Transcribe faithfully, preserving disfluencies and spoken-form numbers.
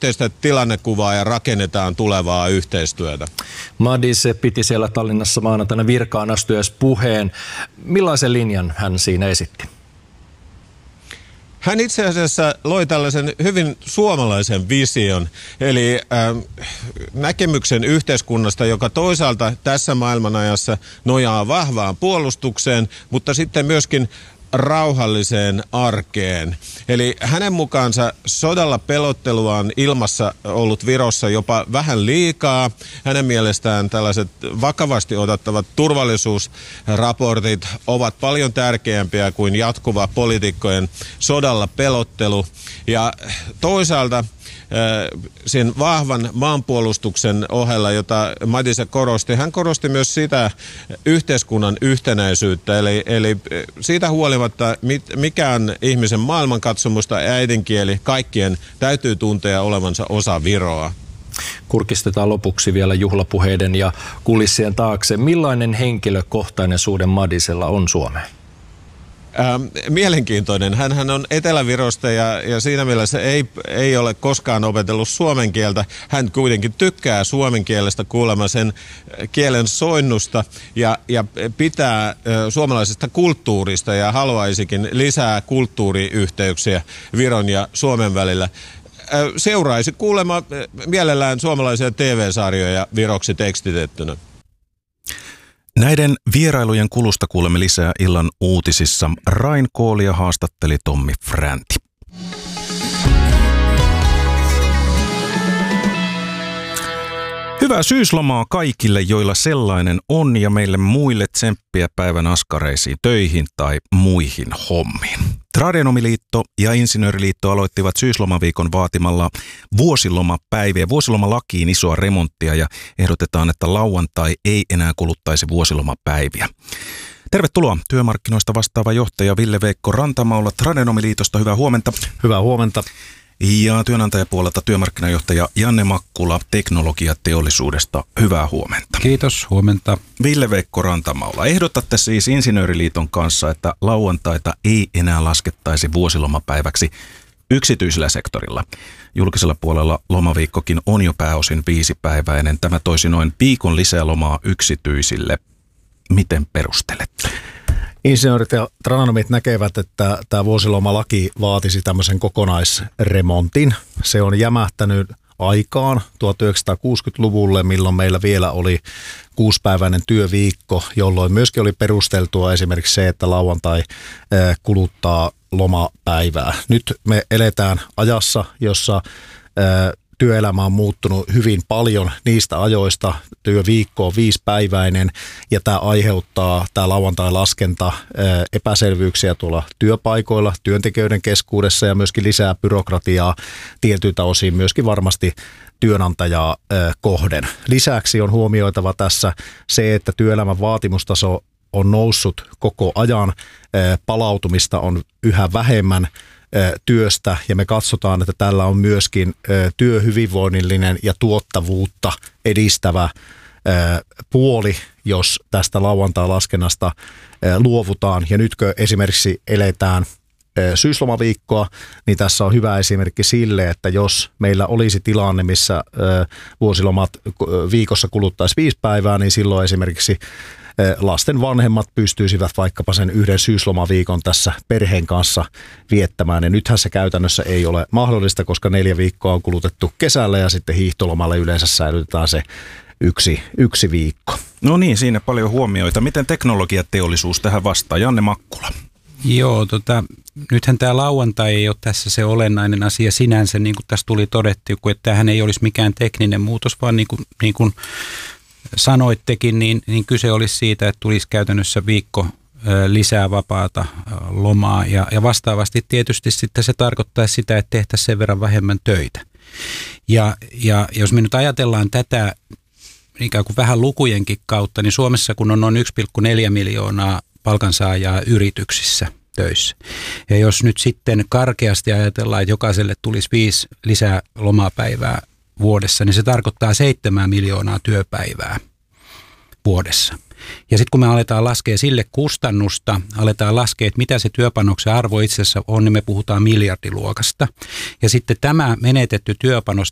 yhteistä tilannekuvaa ja rakennetaan tulevaa yhteistyötä. Madis piti siellä Tallinnassa maanantaina virkaan astujaispuheen. Millaisen linjan hän siinä esitti? Hän itse asiassa loi tällaisen hyvin suomalaisen vision, eli äh, näkemyksen yhteiskunnasta, joka toisaalta tässä maailmanajassa nojaa vahvaan puolustukseen, mutta sitten myöskin rauhalliseen arkeen. Eli hänen mukaansa sodalla pelottelua on ilmassa ollut Virossa jopa vähän liikaa. Hänen mielestään tällaiset vakavasti otettavat turvallisuusraportit ovat paljon tärkeämpiä kuin jatkuva poliitikkojen sodalla pelottelu. Ja toisaalta sen vahvan maanpuolustuksen ohella, jota Madise korosti, hän korosti myös sitä yhteiskunnan yhtenäisyyttä, eli, eli siitä huolimatta, mikä on ihmisen maailmankatsomusta ja äidinkieli, kaikkien täytyy tuntea olevansa osa Viroa. Kurkistetaan lopuksi vielä juhlapuheiden ja kulissien taakse. Millainen henkilökohtainen suhde Madisella on Suomeen? Ähm, mielenkiintoinen. Hänhän on Etelä-Virosta ja, ja siinä mielessä ei, ei ole koskaan opetellut suomen kieltä. Hän kuitenkin tykkää suomen kielestä kuulemma sen kielen soinnusta ja, ja pitää äh, suomalaisesta kulttuurista ja haluaisikin lisää kulttuuriyhteyksiä Viron ja Suomen välillä. Äh, seuraisi kuulemma äh, mielellään suomalaisia T V-sarjoja viroksi tekstitettynä. Näiden vierailujen kulusta kuulemme lisää illan uutisissa. Rain Koolia haastatteli Tommi Fränti. Hyvää syyslomaa kaikille, joilla sellainen on, ja meille muille tsemppiä päivän askareisiin, töihin tai muihin hommiin. Tradenomiliitto ja Insinööriliitto aloittivat syyslomaviikon vaatimalla vuosilomapäiviä, vuosilomalakiin isoa remonttia, ja ehdotetaan, että lauantai ei enää kuluttaisi vuosilomapäiviä. Tervetuloa työmarkkinoista vastaava johtaja Ville-Veikko Rantamaula Tradenomiliitosta. Hyvää huomenta. Hyvää huomenta. Ja työnantajapuolelta työmarkkinajohtaja Janne Makkula Teknologiateollisuudesta. Hyvää huomenta. Kiitos, huomenta. Ville-Veikko Rantamaula, ehdotatte siis Insinööriliiton kanssa, että lauantaita ei enää laskettaisi vuosilomapäiväksi yksityisellä sektorilla. Julkisella puolella lomaviikkokin on jo pääosin viisipäiväinen. Tämä toisi noin viikon lisää lomaa yksityisille. Miten perustelette? Insinöörit ja tradenomit näkevät, että tämä vuosilomalaki vaatisi tämmöisen kokonaisremontin. Se on jämähtänyt aikaan tuhatyhdeksänsataakuusikymmentäluvulle, milloin meillä vielä oli kuusipäiväinen työviikko, jolloin myöskin oli perusteltua esimerkiksi se, että lauantai kuluttaa lomapäivää. Nyt me eletään ajassa, jossa työelämä on muuttunut hyvin paljon niistä ajoista. Työviikko on viisipäiväinen ja tämä aiheuttaa, tämä lauantai-laskenta, epäselvyyksiä tuolla työpaikoilla, työntekijöiden keskuudessa ja myöskin lisää byrokratiaa tietyiltä osin myöskin varmasti työnantajaa kohden. Lisäksi on huomioitava tässä se, että työelämän vaatimustaso on noussut koko ajan, palautumista on yhä vähemmän työstä ja me katsotaan, että tällä on myöskin työhyvinvoinnillinen ja tuottavuutta edistävä puoli, jos tästä lauantai-laskennasta luovutaan. Ja nytkö esimerkiksi eletään syyslomaviikkoa, niin tässä on hyvä esimerkki sille, että jos meillä olisi tilanne, missä vuosilomat viikossa kuluttaisi viisi päivää, niin silloin esimerkiksi lasten vanhemmat pystyisivät vaikkapa sen yhden syyslomaviikon tässä perheen kanssa viettämään. Ja nythän se käytännössä ei ole mahdollista, koska neljä viikkoa on kulutettu kesällä ja sitten hiihtolomalle yleensä säilytetään se yksi, yksi viikko. No niin, siinä paljon huomioita. Miten teknologiateollisuus tähän vastaa? Janne Makkula. Joo, tota, nythän tämä lauantai ei ole tässä se olennainen asia sinänsä, niin kuin tässä tuli todettu, että tämähän ei olisi mikään tekninen muutos, vaan niin kuin, niin kuin sanoittekin, niin, niin kyse olisi siitä, että tulisi käytännössä viikko lisää vapaata lomaa ja, ja vastaavasti tietysti sitten se tarkoittaa sitä, että tehtäisiin sen verran vähemmän töitä. Ja, ja jos me nyt ajatellaan tätä ikään kuin vähän lukujenkin kautta, niin Suomessa kun on noin yksi pilkku neljä miljoonaa palkansaajaa yrityksissä töissä. Ja jos nyt sitten karkeasti ajatellaan, että jokaiselle tulisi viisi lisää lomapäivää vuodessa, niin se tarkoittaa seitsemän miljoonaa työpäivää vuodessa. Ja sitten kun me aletaan laskea sille kustannusta, aletaan laskea, että mitä se työpanoksen arvo itse asiassa on, niin me puhutaan miljardiluokasta. Ja sitten tämä menetetty työpanos